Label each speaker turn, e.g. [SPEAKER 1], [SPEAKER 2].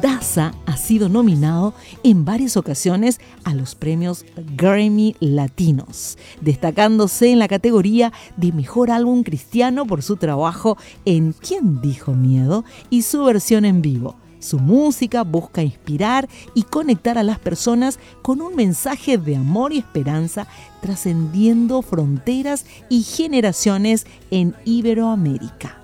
[SPEAKER 1] Daza ha sido nominado en varias ocasiones a los premios Grammy Latinos, destacándose en la categoría de Mejor Álbum Cristiano por su trabajo en ¿Quién dijo miedo? Y su versión en vivo. Su música busca inspirar y conectar a las personas con un mensaje de amor y esperanza, trascendiendo fronteras y generaciones en Iberoamérica.